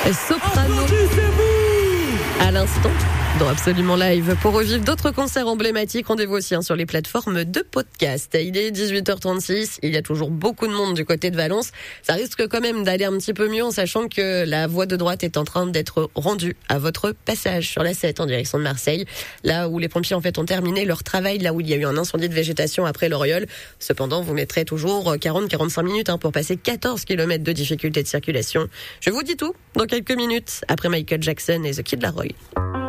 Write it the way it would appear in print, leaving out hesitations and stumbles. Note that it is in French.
Soprano. À l'instant, dans Absolument Live. Pour revivre d'autres concerts emblématiques, rendez-vous aussi sur les plateformes de podcast. Il est 18h36, il y a toujours beaucoup de monde du côté de Valence. Ça risque quand même d'aller un petit peu mieux en sachant que la voie de droite est en train d'être rendue à votre passage sur la 7 en direction de Marseille. Là où les pompiers en fait ont terminé leur travail, là où il y a eu un incendie de végétation après l'Oriole. Cependant, vous mettrez toujours 40-45 minutes pour passer 14 km de difficulté de circulation. Je vous dis tout dans quelques minutes après Michael Jackson et The Kid Laroi.